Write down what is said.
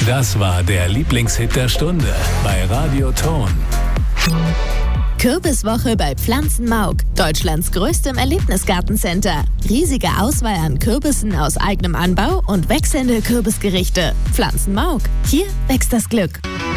Das war der Lieblingshit der Stunde bei Radio Ton. Kürbiswoche bei Pflanzenmauk, Deutschlands größtem Erlebnisgartencenter. Riesige Auswahl an Kürbissen aus eigenem Anbau und wechselnde Kürbisgerichte. Pflanzenmauk, hier wächst das Glück.